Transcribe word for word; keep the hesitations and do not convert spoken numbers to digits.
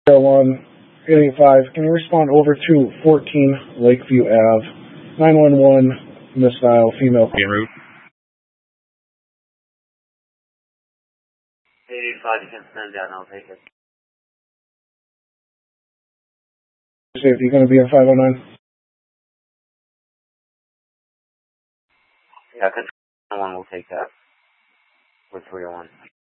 one eight eight five, can you respond over to fourteen Lakeview Ave, nine one one, missile, female. En route. eight eight five, you can send down, I'll take it. Safety, going to be in five oh nine? Yeah, control one will take that. With three oh one.